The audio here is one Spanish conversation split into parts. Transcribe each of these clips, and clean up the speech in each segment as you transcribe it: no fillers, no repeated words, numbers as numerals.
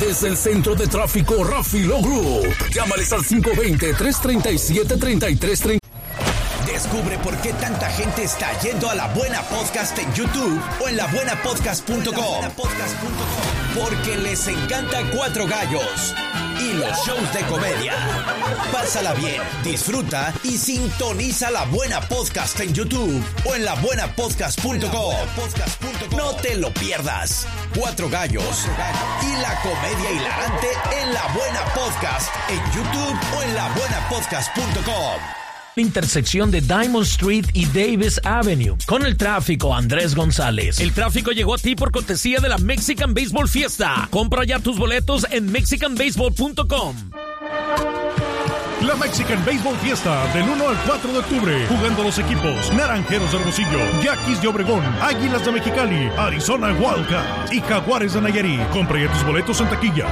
desde el centro de tráfico Rafilo Group. Llámales al 520-337-3330. Descubre por qué tanta gente está yendo a La Buena Podcast en YouTube o en labuenapodcast.com. Porque les encanta Cuatro Gallos y los shows de comedia. Pásala bien, disfruta y sintoniza La Buena Podcast en YouTube o en labuenapodcast.com. No te lo pierdas. Cuatro Gallos y la comedia hilarante en La Buena Podcast en YouTube o en labuenapodcast.com. Intersección de Diamond Street y Davis Avenue. Con el tráfico, Andrés González. El tráfico llegó a ti por cortesía de la Mexican Baseball Fiesta. Compra ya tus boletos en mexicanbaseball.com. La Mexican Baseball Fiesta del 1 al 4 de octubre. Jugando los equipos Naranjeros de Hermosillo, Yaquis de Obregón, Águilas de Mexicali, Arizona Wildcats y Jaguares de Nayarit. Compra ya tus boletos en taquilla.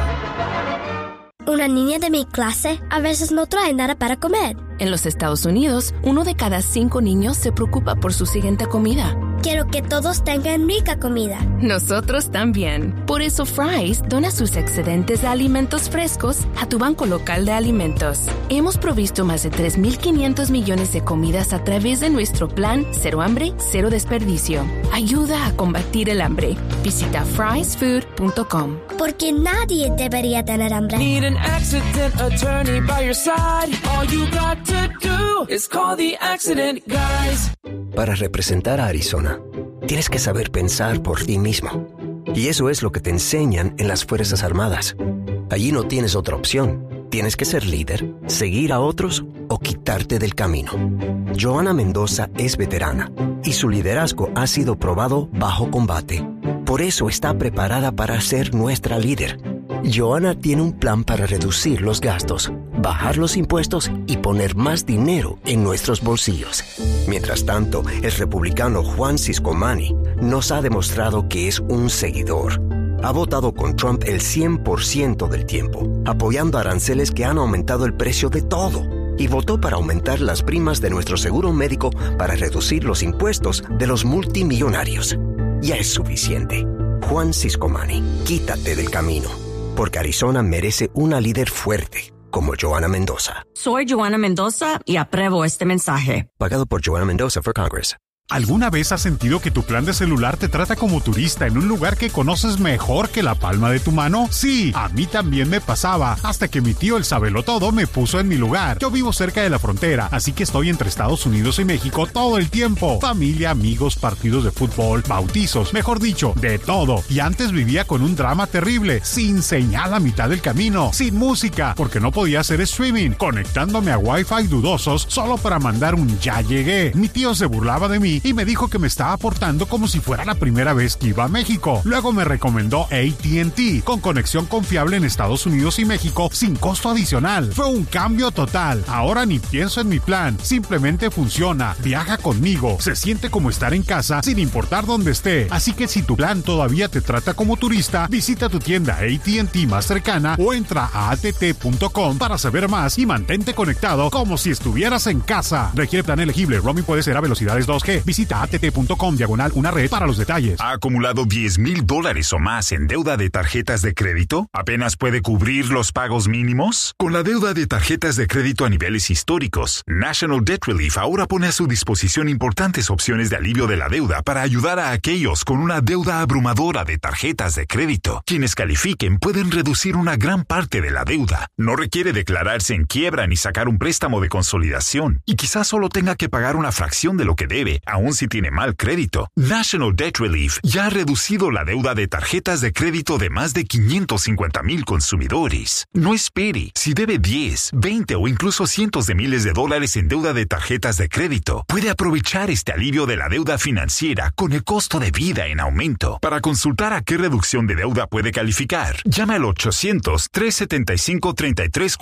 Una niña de mi clase a veces no trae nada para comer. En los Estados Unidos, 1 de cada 5 niños se preocupa por su siguiente comida. Quiero que todos tengan rica comida. Nosotros también. Por eso Fry's dona sus excedentes de alimentos frescos a tu banco local de alimentos. Hemos provisto más de 3.500 millones de comidas a través de nuestro plan Cero Hambre, Cero Desperdicio. Ayuda a combatir el hambre. Visita frysfood.com. Porque nadie debería tener hambre. Need an accident attorney by your side. All you got to do is call the accident guys. Para representar a Arizona, tienes que saber pensar por ti mismo. Y eso es lo que te enseñan en las Fuerzas Armadas. Allí no tienes otra opción. Tienes que ser líder, seguir a otros o quitarte del camino. Johanna Mendoza es veterana y su liderazgo ha sido probado bajo combate. Por eso está preparada para ser nuestra líder. Johanna tiene un plan para reducir los gastos, bajar los impuestos y poner más dinero en nuestros bolsillos. Mientras tanto, el republicano Juan Ciscomani nos ha demostrado que es un seguidor. Ha votado con Trump el 100% del tiempo, apoyando aranceles que han aumentado el precio de todo. Y votó para aumentar las primas de nuestro seguro médico para reducir los impuestos de los multimillonarios. Ya es suficiente. Juan Ciscomani, quítate del camino. Porque Arizona merece una líder fuerte, como Johanna Mendoza. Soy Johanna Mendoza y apruebo este mensaje. Pagado por Johanna Mendoza for Congress. ¿Alguna vez has sentido que tu plan de celular te trata como turista en un lugar que conoces mejor que la palma de tu mano? Sí, a mí también me pasaba, hasta que mi tío el sabelotodo me puso en mi lugar. Yo vivo cerca de la frontera, así que estoy entre Estados Unidos y México todo el tiempo. Familia, amigos, partidos de fútbol, bautizos, mejor dicho, de todo. Y antes vivía con un drama terrible, sin señal a mitad del camino, sin música, porque no podía hacer streaming, conectándome a Wi-Fi dudosos solo para mandar un ya llegué. Mi tío se burlaba de mí y me dijo que me estaba portando como si fuera la primera vez que iba a México. Luego me recomendó AT&T, con conexión confiable en Estados Unidos y México sin costo adicional. Fue un cambio total. Ahora ni pienso en mi plan, simplemente funciona, viaja conmigo, se siente como estar en casa sin importar dónde esté. Así que si tu plan todavía te trata como turista, visita tu tienda AT&T más cercana o entra a att.com para saber más y mantente conectado como si estuvieras en casa. Requiere plan elegible. Roaming puede ser a velocidades 2G. Visita att.com/una red para los detalles. ¿Ha acumulado $10,000 o más en deuda de tarjetas de crédito? ¿Apenas puede cubrir los pagos mínimos? Con la deuda de tarjetas de crédito a niveles históricos, National Debt Relief ahora pone a su disposición importantes opciones de alivio de la deuda para ayudar a aquellos con una deuda abrumadora de tarjetas de crédito. Quienes califiquen pueden reducir una gran parte de la deuda. No requiere declararse en quiebra ni sacar un préstamo de consolidación. Y quizás solo tenga que pagar una fracción de lo que debe, aun si tiene mal crédito. National Debt Relief ya ha reducido la deuda de tarjetas de crédito de más de 550,000 consumidores. No espere. Si debe 10, 20 o incluso cientos de miles de dólares en deuda de tarjetas de crédito, puede aprovechar este alivio de la deuda financiera con el costo de vida en aumento. Para consultar a qué reducción de deuda puede calificar, llame al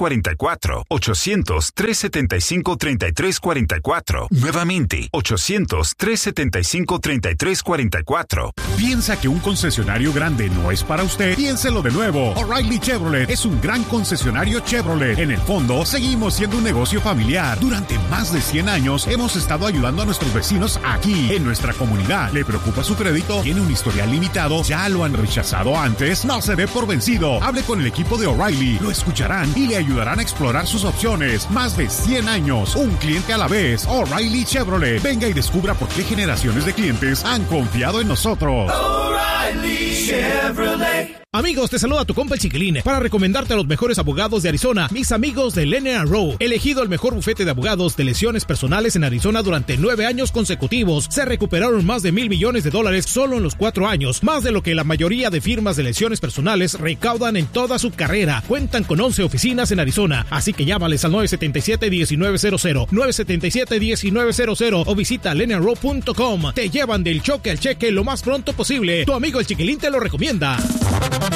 800-375-3344. 800-375-3344. Nuevamente, 800 1-800-375-3344. ¿Piensa que un concesionario grande no es para usted? Piénselo de nuevo. O'Reilly Chevrolet es un gran concesionario Chevrolet. En el fondo, seguimos siendo un negocio familiar. Durante más de 100 años hemos estado ayudando a nuestros vecinos aquí, en nuestra comunidad. ¿Le preocupa su crédito? ¿Tiene un historial limitado? ¿Ya lo han rechazado antes? No se dé por vencido. Hable con el equipo de O'Reilly. Lo escucharán y le ayudarán a explorar sus opciones. Más de 100 años. Un cliente a la vez. O'Reilly Chevrolet. Venga y descubra por qué generaciones de clientes han confiado en nosotros. O'Reilly Chevrolet. Amigos, te saluda tu compa el Chiquilín para recomendarte a los mejores abogados de Arizona, mis amigos de Lene & Rowe. Elegido el mejor bufete de abogados de lesiones personales en Arizona durante 9 años consecutivos. Se recuperaron más de $1,000 millones solo en los 4 años, más de lo que la mayoría de firmas de lesiones personales recaudan en toda su carrera. Cuentan con 11 oficinas en Arizona, así que llámales al 977-1900, 977-1900 o visita leneandrowe.com. Te llevan del choque al cheque lo más pronto posible. Tu amigo el Chiquilín te lo recomienda.